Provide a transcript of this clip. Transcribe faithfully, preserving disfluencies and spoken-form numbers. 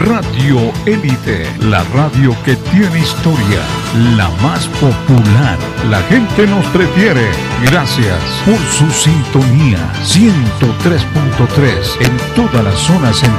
Radio Élite, la radio que tiene historia, la más popular. La gente nos prefiere. Gracias por su sintonía. ciento tres punto tres en toda la zona central.